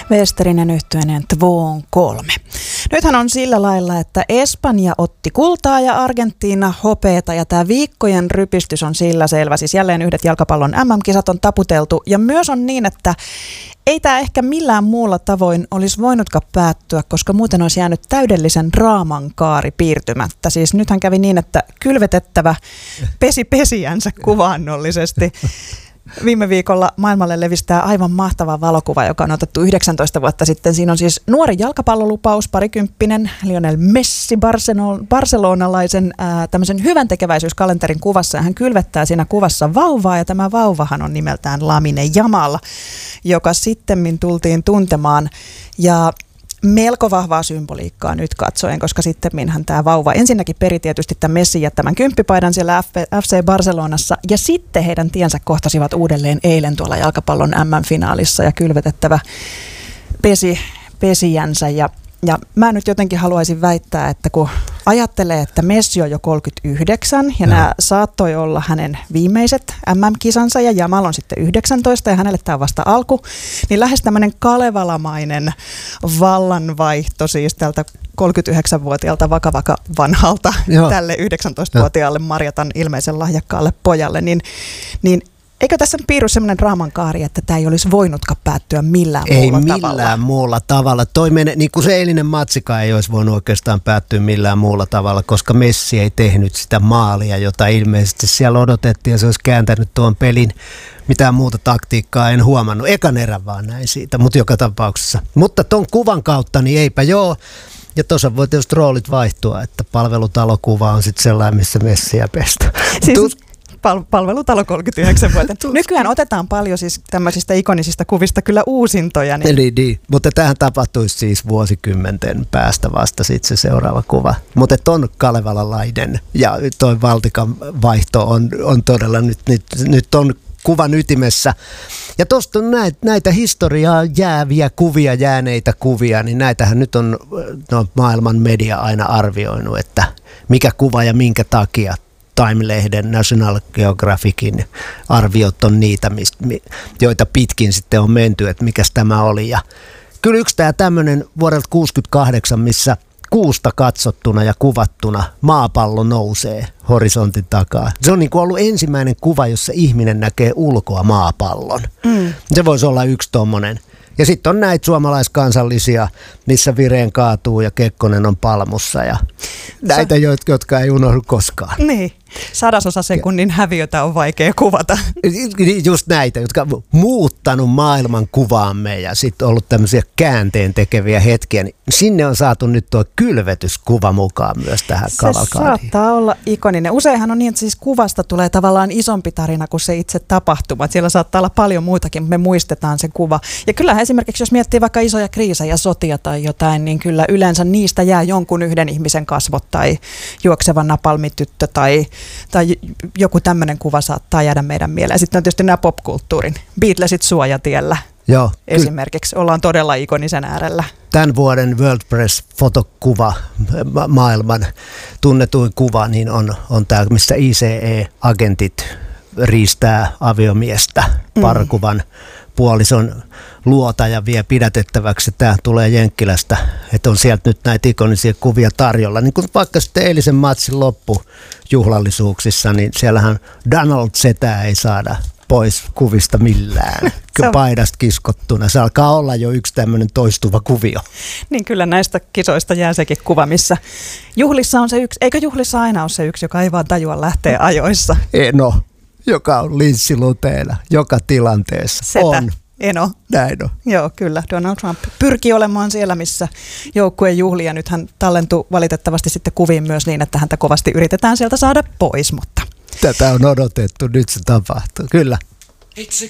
Westerinen yhtyeinen 2-3. Nythän on sillä lailla, että Espanja otti kultaa ja Argentiina hopeata ja tämä viikkojen rypistys on sillä selvä. Siis jälleen yhdet jalkapallon MM-kisat on taputeltu ja myös on niin, että ei tämä ehkä millään muulla tavoin olisi voinutkaan päättyä, koska muuten olisi jäänyt täydellisen draaman kaari piirtymättä. Siis nythän kävi niin, että kylvetettävä pesi pesiänsä kuvaannollisesti. Viime viikolla maailmalle levistää aivan mahtava valokuva, joka on otettu 19 vuotta sitten. Siinä on siis nuori jalkapallolupaus, parikymppinen Lionel Messi barcelonalaisen tämmöisen hyvän tekeväisyyskalenterin kuvassa. Ja hän kylvettää siinä kuvassa vauvaa ja tämä vauvahan on nimeltään Lamine Yamal, joka sittemmin tultiin tuntemaan ja melko vahvaa symboliikkaa nyt katsoen, koska sittemminhän tämä vauva ensinnäkin peri tietysti tämän Messin jättämän kymppipaidan siellä FC Barcelonassa ja sitten heidän tiensä kohtasivat uudelleen eilen tuolla jalkapallon MM-finaalissa ja kylvetettävä pesijänsä ja mä nyt jotenkin haluaisin väittää, että kun ajattelee, että Messi on jo 39 ja nämä saattoi olla hänen viimeiset MM-kisansa ja Yamal on sitten 19 ja hänelle tämä on vasta alku, niin lähes tämmöinen kalevalamainen vallanvaihto siis tältä 39-vuotiaalta vakavaka vanhalta tälle 19-vuotiaalle Marjatan ilmeisen lahjakkaalle pojalle, niin eikö tässä piirry sellainen draaman kaari, että tämä ei olisi voinutkaan päättyä millään muulla tavalla? Ei millään muulla tavalla. Niin kuin se eilinen matsikaan ei olisi voinut oikeastaan päättyä millään muulla tavalla, koska Messi ei tehnyt sitä maalia, jota ilmeisesti siellä odotettiin ja se olisi kääntänyt tuon pelin. Mitään muuta taktiikkaa en huomannut. Ekan erän vaan näin siitä, mutta joka tapauksessa. Mutta ton kuvan kautta niin eipä joo. Ja tuossa voi tietysti roolit vaihtua, että palvelutalokuva on sitten sellainen, missä Messiä pestä. Palvelutalo 39 vuotta. Nykyään otetaan paljon siis tämmöisistä ikonisista kuvista kyllä uusintoja. Niin. Mutta tähän tapahtuisi siis vuosikymmenten päästä vasta sitten se seuraava kuva. Mutta ton kalevalalainen ja toi valtikan vaihto on todella nyt on kuvan ytimessä. Ja tuosta on näitä historiaa jääviä kuvia, jääneitä kuvia, niin näitähän nyt on maailman media aina arvioinut, että mikä kuva ja minkä takia. Time-lehden, National Geographicin arviot on niitä, joita pitkin sitten on menty, että mikäs tämä oli. Ja kyllä yksi tämä tämmöinen vuodelta 1968, missä kuusta katsottuna ja kuvattuna maapallo nousee horisontin takaa. Se on niin kuin ollut ensimmäinen kuva, jossa ihminen näkee ulkoa maapallon. Se voisi olla yksi tommonen. Ja sitten on näitä suomalaiskansallisia, missä Vireen kaatuu ja Kekkonen on palmussa ja näitä, jotka ei unohdu koskaan. Niin, 100 sekunnin häviötä on vaikea kuvata. Just näitä, jotka on muuttanut maailman kuvaamme ja sitten ollut tämmöisiä käänteen tekeviä hetkiä. Niin sinne on saatu nyt tuo kylvetyskuva mukaan myös tähän kavalkaadiin. Se saattaa olla ikoninen. Useinhan on niin, että siis kuvasta tulee tavallaan isompi tarina kuin se itse tapahtuma. Että siellä saattaa olla paljon muutakin, mutta me muistetaan se kuva. Ja kyllähän esimerkiksi, jos miettii vaikka isoja kriisejä, sotia tai jotain, niin kyllä yleensä niistä jää jonkun yhden ihmisen kasvot tai juokseva napalmityttö tai joku tämmöinen kuva saattaa jäädä meidän mieleen. Sitten on tietysti nämä popkulttuurin Beatlesit suojatiellä. Joo, esimerkiksi ollaan todella ikonisen äärellä. Tämän vuoden World Press-fotokuva, maailman tunnetuin kuva, niin on tämä, missä ICE-agentit riistää aviomiestä parkuvan puolison luota ja vie pidätettäväksi. Tämä tulee Jenkkilästä, että on sieltä nyt näitä ikonisia kuvia tarjolla. Niin kuin vaikka sitten eilisen matsin loppujuhlallisuuksissa, niin siellähän Donald Zetää ei saada pois kuvista millään. Paidasta kiskottuna. Se alkaa olla jo yksi tämmöinen toistuva kuvio. Niin kyllä näistä kisoista jää sekin kuva, missä juhlissa on se yksi. Eikö juhlissa aina ole se yksi, joka ei vaan tajua lähteä ajoissa? No, joka on linssiluteena joka tilanteessa. Setä. On. Eno. Näin on. Joo, kyllä. Donald Trump pyrkii olemaan siellä, missä joukkueen juhlia. Nyt hän tallentui valitettavasti sitten kuviin myös niin, että häntä kovasti yritetään sieltä saada pois, mutta... Tätä on odotettu, nyt se tapahtuu. Kyllä.